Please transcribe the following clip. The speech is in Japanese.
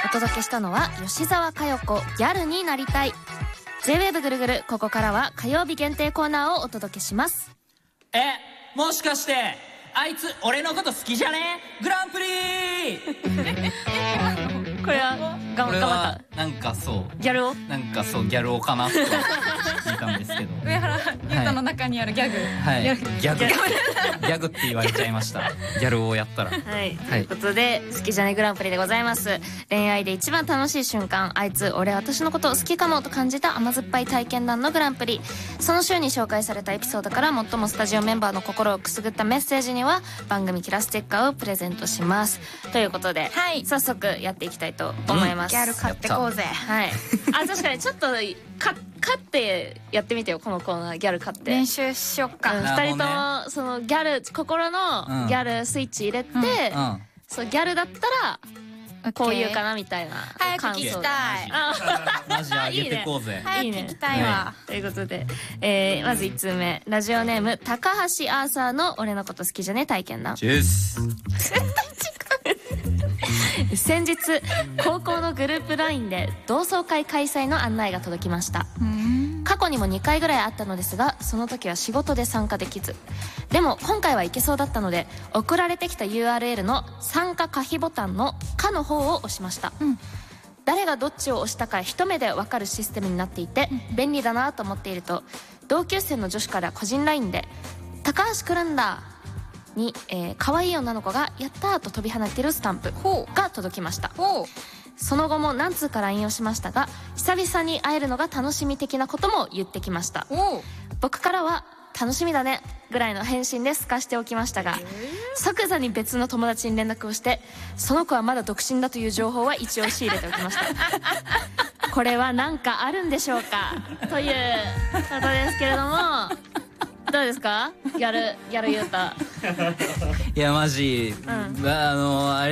お届けしたのは吉沢佳代子ギャルになりたい。 J-WAVE ぐるぐる、ここからは火曜日限定コーナーをお届けします。 もしかしてあいつ俺のこと好きじゃねグランプリこれは頑張った。 なんかそうギャルをなんかそうギャル男かなって聞いたんですけど上原優太の中にあるギャグ、 はいギャグって言われちゃいましたギャルをやったら。 はい、ということで好きじゃねグランプリでございます。恋愛で一番楽しい瞬間、あいつ俺私のこと好きかもと感じた甘酸っぱい体験談のグランプリ。その週に紹介されたエピソードから最もスタジオメンバーの心をくすぐったメッセージには番組キラステッカーをプレゼントします。ということで、はい、早速やっていきたいと思います。 ギャル買ってこうぜ。 はい。確かにちょっと買ってやってみてよ、このコーナー。ギャル買って練習しよっか。 2人ともそのギャル、心のギャルスイッチ入れて、そうギャルだったらこういうかなみたいな早く聞きたい。 マジ上げてこうぜ。 早く聞きたいわ。 ということで、まず1通目、ラジオネーム高橋アーサーの俺のこと好きじゃね体験談。 チュース。 先日高校のグループ LINE で同窓会開催の案内が届きました。過去にも2回ぐらいあったのですが、その時は仕事で参加できず、でも今回は行けそうだったので送られてきた URL の参加可否ボタンの「可」の方を押しました。誰がどっちを押したか一目で分かるシステムになっていて便利だなと思っていると、同級生の女子から個人 LINE で「高橋来るんだ」に、可愛い女の子が「やったー」と飛び跳ねてるスタンプが届きました。その後も何通か LINE をしましたが、久々に会えるのが楽しみ的なことも言ってきました。僕からは楽しみだねぐらいの返信で透かしておきましたが、即座に別の友達に連絡をして、その子はまだ独身だという情報は一応仕入れておきました。これは何かあるんでしょうかということですけれども、どうですかギャルゆうた。 いやマジ、あれ